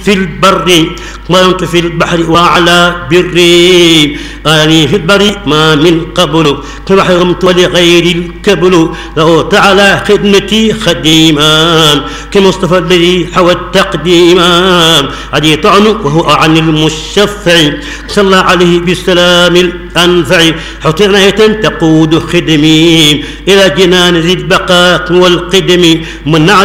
في البر ضمنت في البحر وعلى بري آني في البر ما من قبل كما حرمت ولغير الكبل له تعالى خدمتي خديما كمصطفى الذي حوى التقديما عديت عنه وهو عن المشفع صلى عليه بالسلام الأنفع حط عناية تقود خدمي إلى جنان ذي البقاء والقدم من